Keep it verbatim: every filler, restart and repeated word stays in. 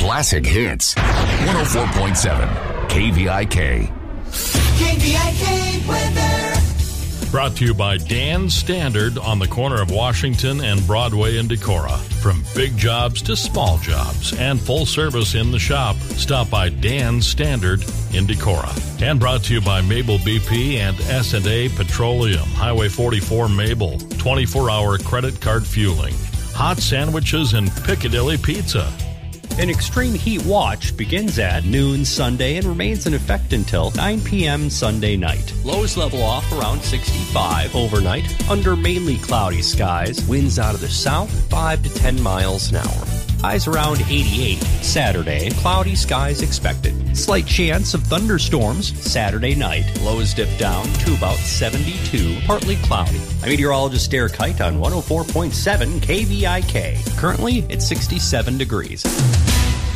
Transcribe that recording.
classic hits. one oh four point seven K V I K. K V I K weather. Brought to you by Dan Standard on the corner of Washington and Broadway in Decorah. From big jobs to small jobs and full service in the shop, stop by Dan Standard in Decorah. And brought to you by Mabel B P and S and A Petroleum, Highway forty-four Mabel, twenty-four hour credit card fueling, hot sandwiches and Piccadilly Pizza. An extreme heat watch begins at noon Sunday and remains in effect until nine p.m. Sunday night. Lows level off around sixty-five overnight under mainly cloudy skies. Winds out of the south five to ten miles an hour. Highs around eighty-eight. Saturday, cloudy skies expected. Slight chance of thunderstorms Saturday night. Lows dip down to about seventy-two, partly cloudy. I'm meteorologist Derek Height on one oh four point seven K V I K. Currently, it's sixty-seven degrees.